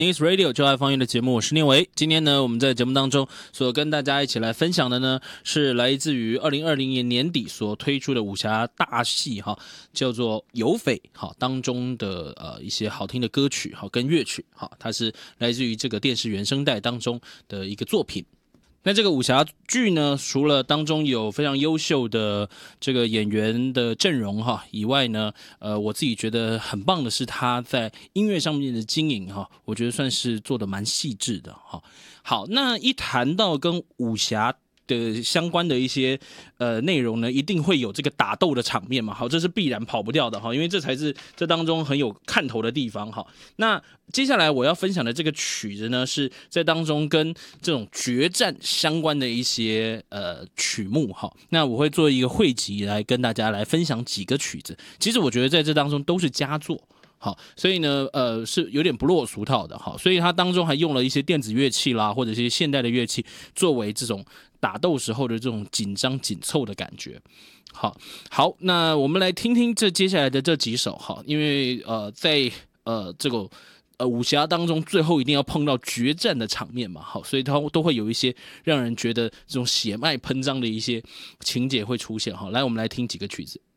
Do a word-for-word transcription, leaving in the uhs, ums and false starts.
News Radio 就爱方言的节目，我是念维。今天呢，我们在节目当中所跟大家一起来分享的呢，是来自于二零二零年年底所推出的武侠大戏哈，叫做《有匪》哈当中的呃一些好听的歌曲哈跟乐曲哈，它是来自于这个电视原声带当中的一个作品。那这个武侠剧呢，除了当中有非常优秀的这个演员的阵容哈以外呢，呃，我自己觉得很棒的是他在音乐上面的经营哈，我觉得算是做的蛮细致的哈。好，那一谈到跟武侠的相关的一些呃内容呢，一定会有这个打斗的场面嘛，好，这是必然跑不掉的哈，因为这才是这当中很有看头的地方哈。那接下来我要分享的这个曲子呢，是在当中跟这种决战相关的一些呃曲目哈。那我会做一个汇集来跟大家来分享几个曲子，其实我觉得在这当中都是佳作。好，所以呢，呃，是有点不落俗套的，好，所以它当中还用了一些电子乐器啦，或者一些现代的乐器，作为这种打斗时候的这种紧张紧凑的感觉。好，好，那我们来听听这接下来的这几首哈，因为呃，在呃这个呃武侠当中，最后一定要碰到决战的场面嘛，好，所以它都会有一些让人觉得这种血脉喷张的一些情节会出现哈。来，我们来听几个曲子。